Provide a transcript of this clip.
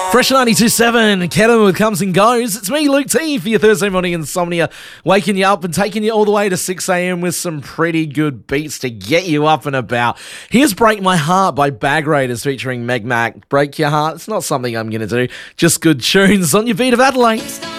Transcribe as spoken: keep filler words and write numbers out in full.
Fresh ninety-two point seven, Kenilworth comes and goes. It's me, Luke T, for your Thursday morning insomnia, waking you up and taking you all the way to six a.m. with some pretty good beats to get you up and about. Here's Break My Heart by Bag Raiders featuring Meg Mac. Break your heart, it's not something I'm going to do, just good tunes on your beat of Adelaide.